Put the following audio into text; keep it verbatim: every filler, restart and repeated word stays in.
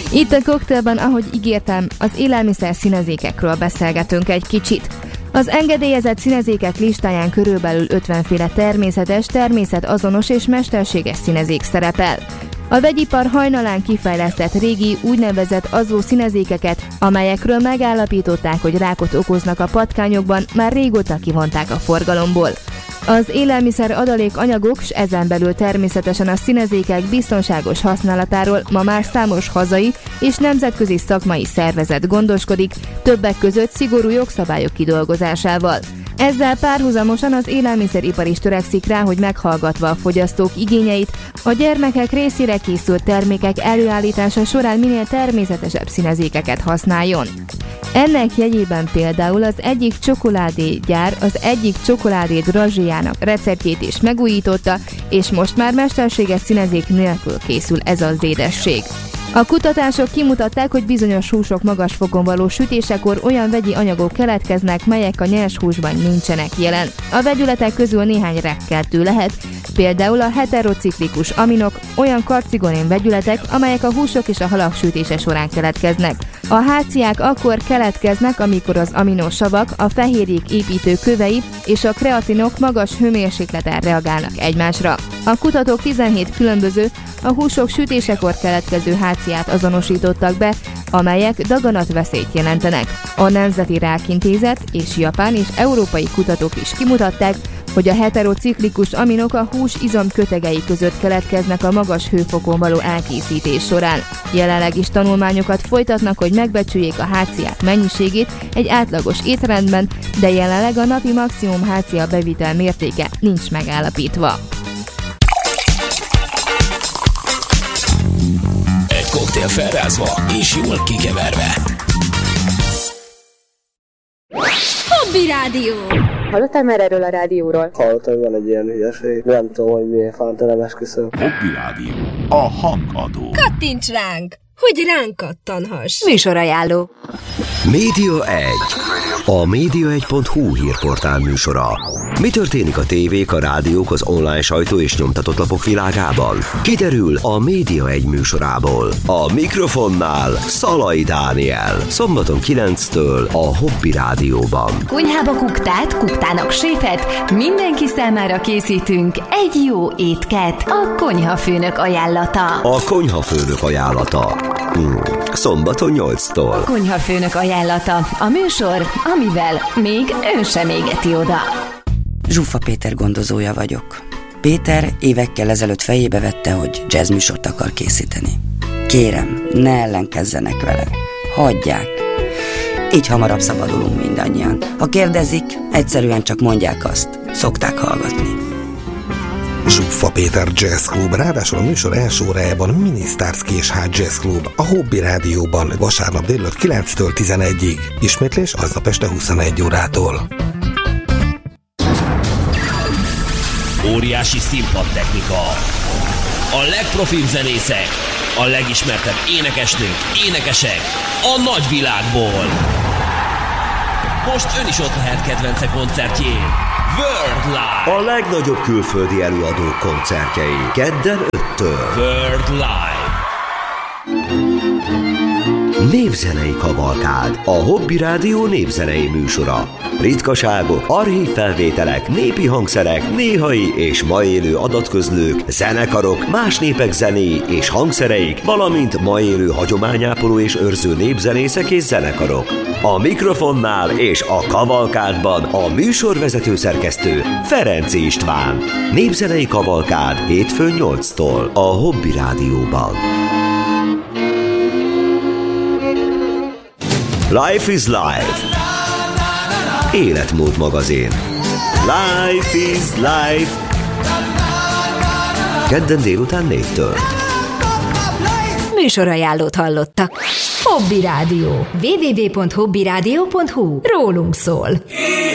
Itt a Cocktailban, ahogy ígértem, az élelmiszer színezékekről beszélgetünk egy kicsit. Az engedélyezett színezékek listáján körülbelül ötvenféle természetes, természetazonos és mesterséges színezék szerepel. A vegyipar hajnalán kifejlesztett régi, úgynevezett azó színezékeket, amelyekről megállapították, hogy rákot okoznak a patkányokban, már régóta kivonták a forgalomból. Az élelmiszer adalék anyagok, s ezen belül természetesen a színezékek biztonságos használatáról ma már számos hazai és nemzetközi szakmai szervezet gondoskodik, többek között szigorú jogszabályok kidolgozásával. Ezzel párhuzamosan az élelmiszeripar is törekszik rá, hogy meghallgatva a fogyasztók igényeit, a gyermekek részére készült termékek előállítása során minél természetesebb színezékeket használjon. Ennek jegyében például az egyik csokoládégyár az egyik csokoládé drazséjának receptjét is megújította, és most már mesterséges színezék nélkül készül ez az édesség. A kutatások kimutatták, hogy bizonyos húsok magas fokon való sütésekor olyan vegyi anyagok keletkeznek, melyek a nyers húsban nincsenek jelen. A vegyületek közül néhány rekkkeltő lehet, például a heterociklikus aminok, olyan karcigonén vegyületek, amelyek a húsok és a halak sütése során keletkeznek. A háciák akkor keletkeznek, amikor az aminosavak, a fehérjék építő kövei és a kreatinok magas hőmérsékleten reagálnak egymásra. A kutatók tizenhét különböző, a húsok sütésekor keletkező háciát azonosítottak be, amelyek daganatveszélyt jelentenek. A Nemzeti Rákintézet és japán és európai kutatók is kimutatták, hogy a heterociklikus aminok a hús izomkötegei között keletkeznek a magas hőfokon való elkészítés során. Jelenleg is tanulmányokat folytatnak, hogy megbecsüljék a háciák mennyiségét egy átlagos étrendben, de jelenleg a napi maximum hácia bevitel mértéke nincs megállapítva. Egy koktél felrázva és jól kikeverve. Hobby Rádió! Hallottál már erről a rádióról? Hallottam, van egy ilyen hülyeség. Nem tudom, hogy miért fánt, nem esküszöm. Hobby Rádió. A hangadó. Kattints ránk, hogy ránk kattanhass. Műsorajánló. Média egy. A média egy pont hu hírportál műsora. Mi történik a tévék, a rádiók, az online sajtó és nyomtatott lapok világában? Kiderül a Média egy műsorából. A mikrofonnál Szalai Dániel. Szombaton kilenctől a Hobby Rádióban. Konyhába kuktát, kuktának séfet, mindenki számára készítünk egy jó étket. A konyhafőnök ajánlata. A konyhafőnök ajánlata. Hmm. Szombaton nyolctól. A konyhafőnök ajánlata. A műsor, amivel még ön sem égeti oda. Zsuffa Péter gondozója vagyok. Péter évekkel ezelőtt fejébe vette, hogy jazzműsort akar készíteni. Kérem, ne ellenkezzenek vele. Hagyják. Így hamarabb szabadulunk mindannyian. Ha kérdezik, egyszerűen csak mondják azt. Szokták hallgatni. Zsuffa Péter Jazz Club, ráadásul a műsor első órájában Minisztárszki és Hágy Jazz Club a Hobby Rádióban vasárnap délután kilenctől tizenegyig. Ismétlés aznap este huszonegy órától. Óriási színpadtechnika. A legprofibb zenészek, a legismertebb énekesnők, énekesek a nagyvilágból. Most ön is ott lehet kedvence koncertjén. World Live. A legnagyobb külföldi előadók koncertjei. Kedden öttől. World Live. Népzenei kavalkád. A Hobby Rádió népzenei műsora. Ritkaságok, archív felvételek, népi hangszerek, néhai és ma élő adatközlők, zenekarok, más népek zenéi és hangszereik, valamint ma élő hagyományápoló és őrző népzenészek és zenekarok. A mikrofonnál és a kavalkádban a műsorvezető szerkesztő Ferenczy István. Népzenei kavalkád hétfőn nyolctól a Hobby Rádióban. Life is Life. Életmód magazin. Life is Life. Kedden délután négytől. Műsorajánlót hallottak. Hobby Rádió. double-u double-u double-u pont hobby rádió pont hu. Rólunk szól.